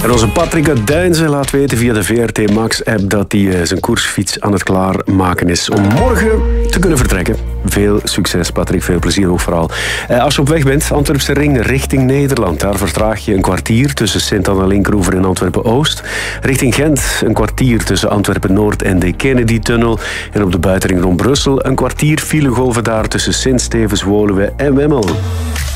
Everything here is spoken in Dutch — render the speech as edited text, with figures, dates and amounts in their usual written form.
En onze Patrick uit Deinzen laat weten via de VRT Max-app dat hij zijn koersfiets aan het klaarmaken is om morgen te kunnen vertrekken. Veel succes, Patrick. Veel plezier ook vooral. Als je op weg bent, Antwerpse Ring richting Nederland. Daar vertraag je een kwartier tussen Sint-Anna-Linkhoever en Antwerpen-Oost. Richting Gent een kwartier tussen Antwerpen-Noord en de Kennedy-tunnel. En op de buitenring rond Brussel een kwartier filegolven daar tussen Sint-Stevens, Woluwe en Wemmel.